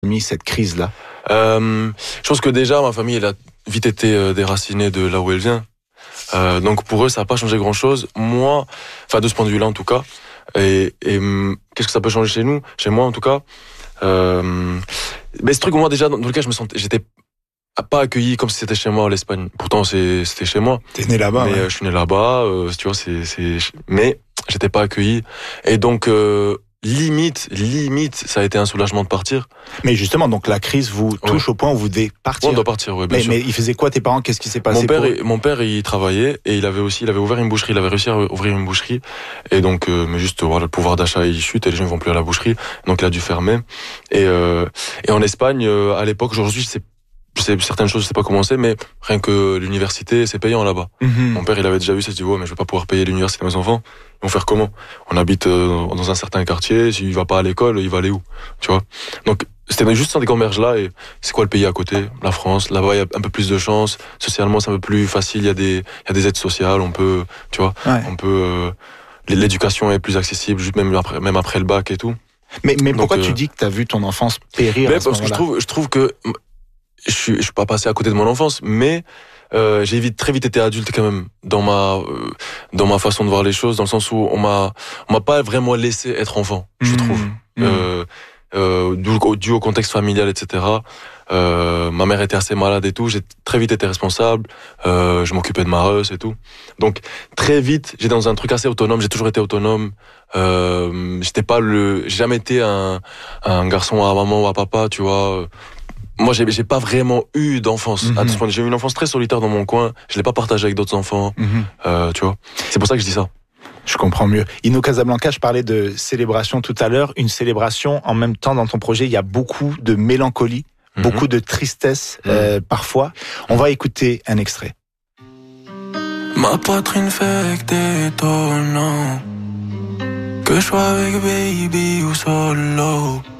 mis cette crise-là? Je pense que déjà, ma famille, elle a vite été déracinée de là où elle vient. Donc pour eux, ça n'a pas changé grand-chose. Moi, enfin de ce point de vue-là en tout cas. Et qu'est-ce que ça peut changer chez nous, chez moi en tout cas. Mais ce truc, moi déjà, dans le cas, j'étais pas accueilli comme si c'était chez moi en Espagne. Pourtant, c'était chez moi. T'es né là-bas. Mais ouais. je suis né là-bas. Tu vois, mais j'étais pas accueilli. Et donc limite, ça a été un soulagement de partir. Mais justement, donc la crise vous touche au point où vous devez partir. On doit partir, oui, bien sûr. Mais il faisait quoi tes parents? Qu'est-ce qui s'est passé? Mon père, il travaillait et il avait ouvert une boucherie. Il avait réussi à ouvrir une boucherie. Et donc, mais juste, voilà, le pouvoir d'achat, il chute et les gens ne vont plus à la boucherie. Donc, il a dû fermer. Et en Espagne, à l'époque, aujourd'hui, certaines choses, je sais pas comment c'est, mais rien que l'université, c'est payant là-bas. Mon père, il avait déjà vu ça, il s'est dit, ouais, mais je vais pas pouvoir payer l'université de mes enfants. Ils vont faire comment? On habite dans un certain quartier, s'il va pas à l'école, il va aller où? Tu vois? Donc, c'était juste des gamberges-là, et c'est quoi le pays à côté? La France. Là-bas, il y a un peu plus de chance. Socialement, c'est un peu plus facile. Il y a des aides sociales. On peut, tu vois, l'éducation est plus accessible, même après le bac et tout. Mais donc, pourquoi tu dis que t'as vu ton enfance périr? Parce que je trouve que je suis pas passé à côté de mon enfance, mais j'ai très vite été adulte quand même dans ma façon de voir les choses, dans le sens où on m'a pas vraiment laissé être enfant, je trouve. Dû au contexte familial, etc. Ma mère était assez malade et tout. J'ai très vite été responsable. Je m'occupais de ma Reus et tout. Donc très vite, j'étais dans un truc assez autonome. J'ai toujours été autonome. J'ai jamais été un garçon à maman ou à papa, tu vois. Moi, j'ai pas vraiment eu d'enfance. À ce point, j'ai eu une enfance très solitaire dans mon coin. Je l'ai pas partagée avec d'autres enfants. Tu vois. C'est pour ça que je dis ça. Je comprends mieux. Ino Casablanca, je parlais de célébration tout à l'heure. Une célébration, en même temps, dans ton projet, il y a beaucoup de mélancolie, beaucoup de tristesse, parfois. On va écouter un extrait. Ma poitrine fait que t'es étonnant. Que je sois avec baby ou solo.